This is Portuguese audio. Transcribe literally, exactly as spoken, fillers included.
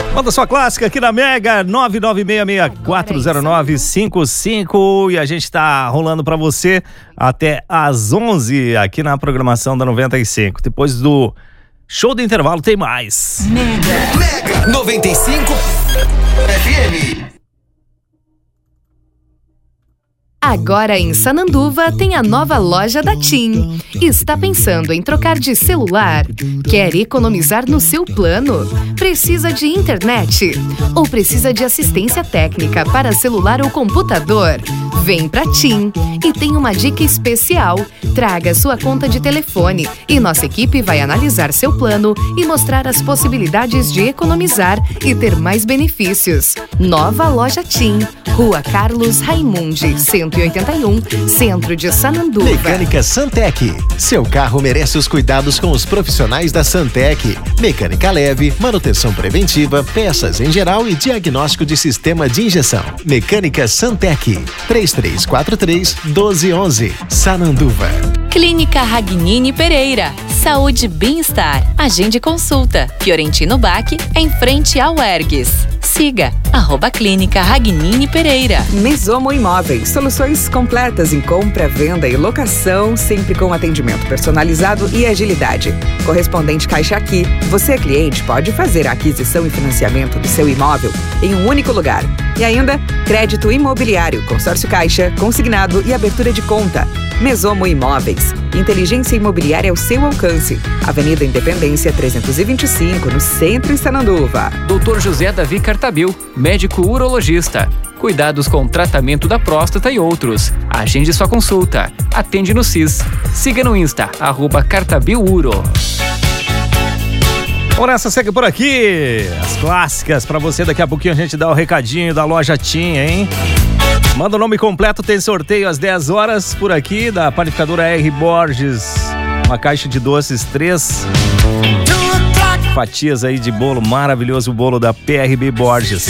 Manda sua clássica aqui na Mega, nove nove seis seis quatro zero nove cinco cinco, e a gente tá rolando pra você até às onze aqui na programação da noventa e cinco. Depois do show do intervalo tem mais. Mega, Mega noventa e cinco F M. Agora em Sananduva tem a nova loja da TIM. Está pensando em trocar de celular? Quer economizar no seu plano? Precisa de internet? Ou precisa de assistência técnica para celular ou computador? Vem pra TIM e tem uma dica especial. Traga sua conta de telefone e nossa equipe vai analisar seu plano e mostrar as possibilidades de economizar e ter mais benefícios. Nova loja TIM, Rua Carlos Raimundi, cento e oitenta e um, Centro de Sananduva. Mecânica Santec. Seu carro merece os cuidados com os profissionais da Santec. Mecânica leve, manutenção preventiva, peças em geral e diagnóstico de sistema de injeção. Mecânica Santec. três três quatro três, um dois um um. Sananduva. Clínica Ragnini Pereira. Saúde e bem-estar. Agende consulta. Fiorentino Bach, em frente ao Ergues. Siga, arroba Clínica Ragnini Pereira. Mesomo Imóveis. Soluções completas em compra, venda e locação, sempre com atendimento personalizado e agilidade. Correspondente Caixa Aqui. Você, cliente, pode fazer a aquisição e financiamento do seu imóvel em um único lugar. E ainda, crédito imobiliário, consórcio Caixa, consignado e abertura de conta. Mesomo Imóveis. Inteligência imobiliária ao seu alcance. Avenida Independência trezentos e vinte e cinco, no centro, em Sananduva. doutor José Davi Cartabil, médico urologista. Cuidados com tratamento da próstata e outros. Agende sua consulta. Atende no C I S. Siga no Insta, arroba Cartabiluro. Vamos nessa, segue por aqui. As clássicas pra você. Daqui a pouquinho a gente dá o recadinho da loja TIM, hein? Manda o nome completo, tem sorteio às dez horas por aqui da panificadora R. Borges. Uma caixa de doces, três fatias aí de bolo, maravilhoso bolo da P R B Borges.